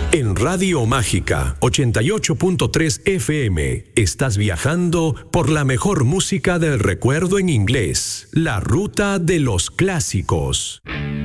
En Radio Mágica 88.3 FM estás viajando por la mejor música del recuerdo en inglés, la ruta de los clásicos.